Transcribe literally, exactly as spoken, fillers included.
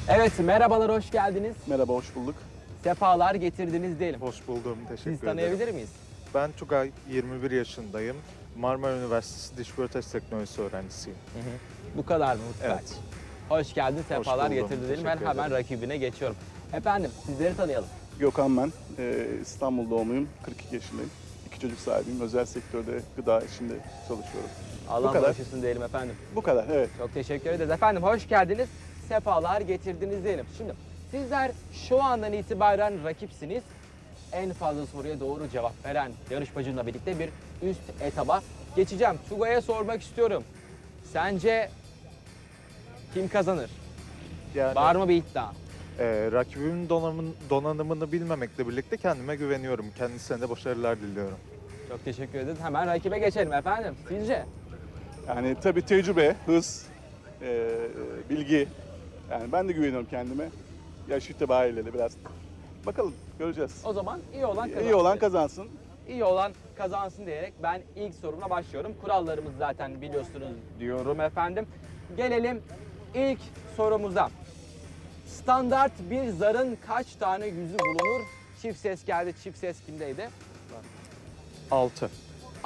Evet, merhabalar, hoş geldiniz. Merhaba, hoş bulduk. Sefalar getirdiniz diyelim. Hoş buldum, teşekkür Sizi ederim. tanıyabilir miyiz? Ben Tugay, yirmi bir yaşındayım. Marmara Üniversitesi Diş Protez Teknolojisi öğrencisiyim. Hı hı. Bu kadar mı Utku? Evet. Hoş geldin, sefalar buldum, getirdin diyelim. Ben teşekkür hemen ederim. rakibine geçiyorum. Efendim, sizleri tanıyalım. Gökhan ben, Ee, İstanbul doğumluyum, kırk iki yaşındayım. İki çocuk sahibiyim, özel sektörde gıda işinde çalışıyorum. Allah kadar. bağışlasın diyelim efendim. Bu kadar, evet. Çok teşekkür ederiz. Efendim, hoş geldiniz, sefalar getirdiniz diyelim. Şimdi, sizler şu andan itibaren rakipsiniz. En fazla soruya doğru cevap veren yarışmacımla birlikte bir üst etaba geçeceğim. Tugay'a sormak istiyorum. Sence kim kazanır? Yani Var mı bir iddia? e, rakibimin donanımın, donanımını bilmemekle birlikte kendime güveniyorum. Kendisine de başarılar diliyorum. Çok teşekkür ederiz. Hemen rakibe geçelim efendim. Sizce? Yani tabii tecrübe, hız, ee, bilgi. Yani ben de güveniyorum kendime. Yaş itibariyle de biraz. Bakalım, göreceğiz. O zaman iyi olan kazansın. İyi olan kazansın. İyi olan kazansın diyerek ben ilk sorumla başlıyorum. Kurallarımız zaten biliyorsunuz diyorum efendim. Gelelim ilk sorumuza. Standart bir zarın kaç tane yüzü bulunur? Çift ses geldi. Çift ses kimdeydi? altı.